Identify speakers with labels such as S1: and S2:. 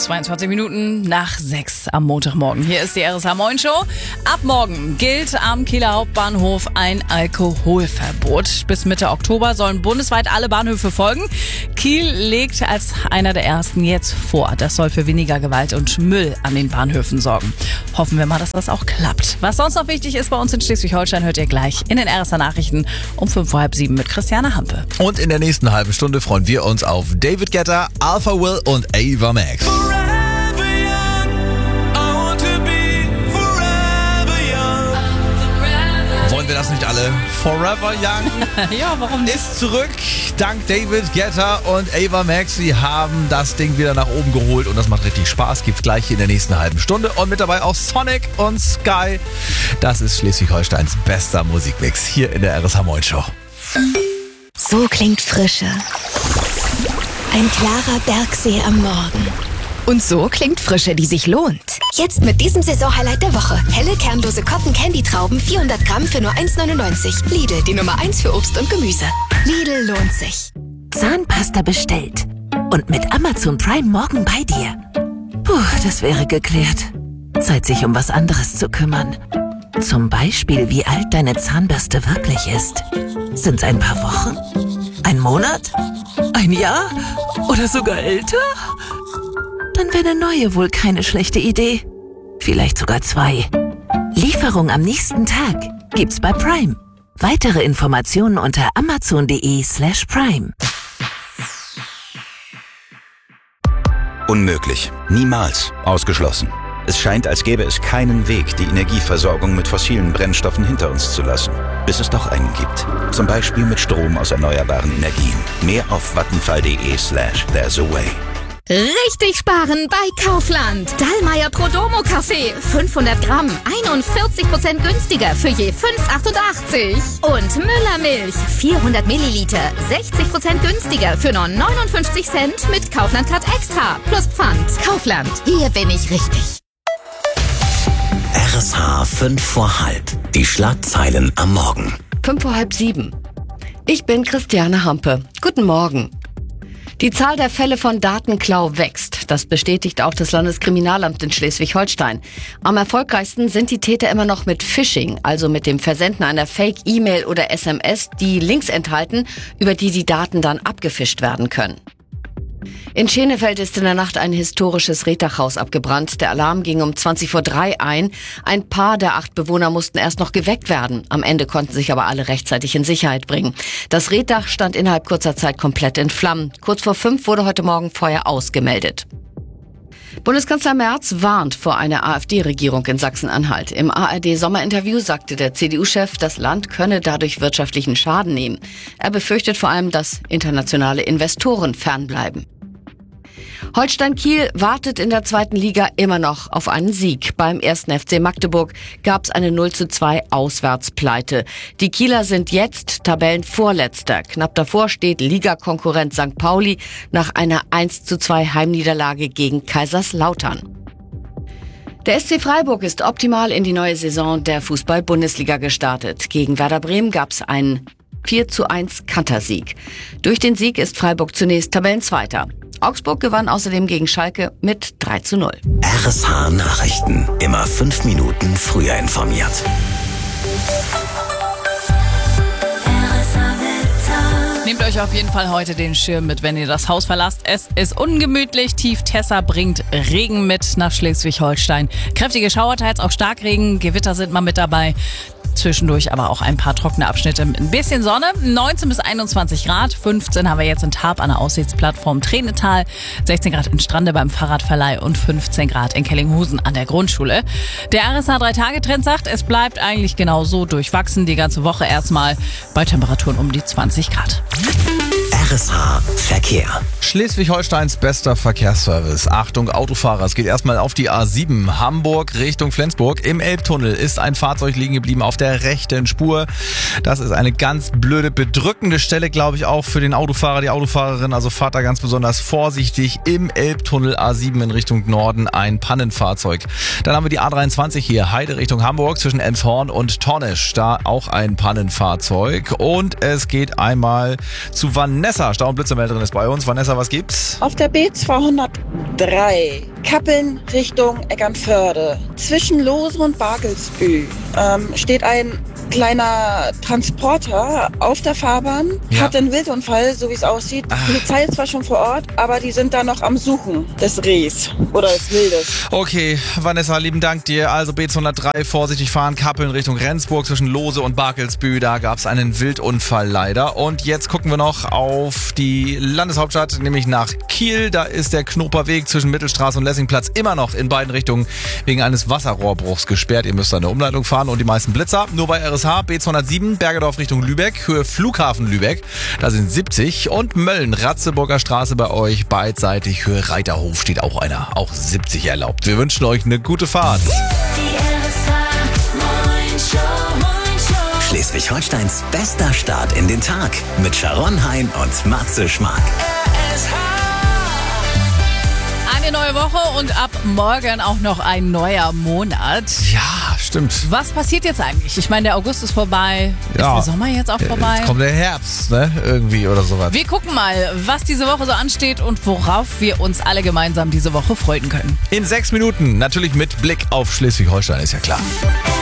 S1: 22 Minuten nach 6 am Montagmorgen. Hier ist die RSH Moin Show. Ab morgen gilt am Kieler Hauptbahnhof ein Alkoholverbot. Bis Mitte Oktober sollen bundesweit alle Bahnhöfe folgen. Kiel legt als einer der ersten jetzt vor. Das soll für weniger Gewalt und Müll an den Bahnhöfen sorgen. Hoffen wir mal, dass das auch klappt. Was sonst noch wichtig ist bei uns in Schleswig-Holstein, hört ihr gleich in den RSH Nachrichten um 5:30 mit Christiane Hampe.
S2: Und in der nächsten halben Stunde freuen wir uns auf David Guetta, Alpha Will und Ava Max. Wollen wir das nicht alle? Forever Young
S1: Ja, warum nicht?
S2: ist zurück. Dank David Guetta und Ava Max. Sie haben das Ding wieder nach oben geholt und das macht richtig Spaß. Gibt's gleich in der nächsten halben Stunde. Und mit dabei auch Sonic und Sky. Das ist Schleswig-Holsteins bester Musikmix hier in der RSH Moin Show.
S3: So klingt Frische. Ein klarer Bergsee am Morgen. Und so klingt Frische, die sich lohnt. Jetzt mit diesem Saisonhighlight der Woche. Helle, kernlose Cotton-Candy-Trauben, 400 Gramm für nur 1,99. Lidl, die Nummer 1 für Obst und Gemüse. Lidl lohnt sich.
S4: Zahnpasta bestellt. Und mit Amazon Prime morgen bei dir. Puh, das wäre geklärt. Zeit, sich um was anderes zu kümmern. Zum Beispiel, wie alt deine Zahnbürste wirklich ist. Sind's ein paar Wochen? Ein Monat? Ein Jahr? Oder sogar älter? Dann wäre eine neue wohl keine schlechte Idee. Vielleicht sogar 2. Lieferung am nächsten Tag gibt's bei Prime. Weitere Informationen unter amazon.de/prime.
S5: Unmöglich. Niemals. Ausgeschlossen. Es scheint, als gäbe es keinen Weg, die Energieversorgung mit fossilen Brennstoffen hinter uns zu lassen. Bis es doch einen gibt. Zum Beispiel mit Strom aus erneuerbaren Energien. Mehr auf vattenfall.de/there's a way.
S3: Richtig sparen bei Kaufland. Dallmayr Prodomo Kaffee. 500 Gramm. 41% günstiger für je 5,88. Und Müller Milch. 400 Milliliter. 60% günstiger für nur 59 Cent mit Kaufland Card Extra. Plus Pfand. Kaufland. Hier bin ich richtig.
S6: RSH 5 vor halb. Die Schlagzeilen am Morgen.
S7: 6:05. Ich bin Christiane Hampe. Guten Morgen. Die Zahl der Fälle von Datenklau wächst. Das bestätigt auch das Landeskriminalamt in Schleswig-Holstein. Am erfolgreichsten sind die Täter immer noch mit Phishing, also mit dem Versenden einer Fake-E-Mail oder SMS, die Links enthalten, über die die Daten dann abgefischt werden können. In Schenefeld ist in der Nacht ein historisches Rehtachhaus abgebrannt. Der Alarm ging um 3:20 ein. Ein paar der 8 Bewohner mussten erst noch geweckt werden. Am Ende konnten sich aber alle rechtzeitig in Sicherheit bringen. Das Rehtdach stand innerhalb kurzer Zeit komplett in Flammen. Kurz vor 5 wurde heute Morgen Feuer ausgemeldet. Bundeskanzler Merz warnt vor einer AfD-Regierung in Sachsen-Anhalt. Im ARD-Sommerinterview sagte der CDU-Chef, das Land könne dadurch wirtschaftlichen Schaden nehmen. Er befürchtet vor allem, dass internationale Investoren fernbleiben. Holstein Kiel wartet in der 2. Liga immer noch auf einen Sieg. Beim 1. FC Magdeburg gab es eine 0:2 Auswärtspleite. Die Kieler sind jetzt Tabellenvorletzter. Knapp davor steht Ligakonkurrent St. Pauli nach einer 1:2 Heimniederlage gegen Kaiserslautern. Der SC Freiburg ist optimal in die neue Saison der Fußball-Bundesliga gestartet. Gegen Werder Bremen gab es einen 4:1 Kantersieg. Durch den Sieg ist Freiburg zunächst Tabellenzweiter. Augsburg gewann außerdem gegen Schalke mit 3:0.
S6: RSH Nachrichten. Immer 5 Minuten früher informiert.
S1: Nehmt euch auf jeden Fall heute den Schirm mit, wenn ihr das Haus verlasst. Es ist ungemütlich. Tief Tessa bringt Regen mit nach Schleswig-Holstein. Kräftige Schauer, teils auch Starkregen. Gewitter sind mal mit dabei. Zwischendurch aber auch ein paar trockene Abschnitte mit ein bisschen Sonne. 19 bis 21 Grad. 15 haben wir jetzt in Tarp an der Aussichtsplattform Tränental. 16 Grad in Strande beim Fahrradverleih und 15 Grad in Kellinghusen an der Grundschule. Der RSH 3-Tage-Trend sagt, es bleibt eigentlich genau so durchwachsen. Die ganze Woche erstmal bei Temperaturen um die 20 Grad.
S6: RSH Verkehr.
S2: Schleswig-Holsteins bester Verkehrsservice. Achtung Autofahrer, es geht erstmal auf die A7 Hamburg Richtung Flensburg. Im Elbtunnel ist ein Fahrzeug liegen geblieben auf der rechten Spur. Das ist eine ganz blöde, bedrückende Stelle, glaube ich, auch für den Autofahrer, die Autofahrerin. Also fahrt da ganz besonders vorsichtig. Im Elbtunnel A7 in Richtung Norden ein Pannenfahrzeug. Dann haben wir die A23 hier, Heide Richtung Hamburg zwischen Elmshorn und Tornisch. Da auch ein Pannenfahrzeug. Und es geht einmal zu Vanessa. Stau- und Blitzermelderin ist bei uns. Vanessa, was gibt's?
S8: Auf der B203 Kappeln Richtung Eckernförde. Zwischen Lose und Barkelsbü steht ein kleiner Transporter auf der Fahrbahn, hat einen Wildunfall, so wie es aussieht. Die Polizei ist zwar schon vor Ort, aber die sind da noch am Suchen des Rehs oder des Wildes.
S2: Okay, Vanessa, lieben Dank dir. Also B203, vorsichtig fahren, Kappeln Richtung Rendsburg zwischen Lose und Barkelsbü. Da gab es einen Wildunfall leider. Und jetzt gucken wir noch auf die Landeshauptstadt, nämlich nach Kiel. Da ist der Knoperweg zwischen Mittelstraße und Lessingplatz immer noch in beiden Richtungen wegen eines Wasserrohrbruchs gesperrt. Ihr müsst eine Umleitung fahren und die meisten Blitzer. Nur bei RSH B207 Bergedorf Richtung Lübeck, Höhe Flughafen Lübeck, da sind 70 und Mölln, Ratzeburger Straße bei euch beidseitig, Höhe Reiterhof steht auch einer, auch 70 erlaubt. Wir wünschen euch eine gute Fahrt.
S6: Schleswig-Holsteins bester Start in den Tag mit Sharon Hein und Matze Schmark.
S1: Eine neue Woche und ab morgen auch noch ein neuer Monat.
S2: Ja, stimmt.
S1: Was passiert jetzt eigentlich? Ich meine, der August ist vorbei.
S2: Ja.
S1: Ist der Sommer jetzt auch vorbei?
S2: Jetzt kommt der Herbst, ne? Irgendwie oder sowas.
S1: Wir gucken mal, was diese Woche so ansteht und worauf wir uns alle gemeinsam diese Woche freuen können.
S2: In 6 Minuten, natürlich mit Blick auf Schleswig-Holstein, ist ja klar.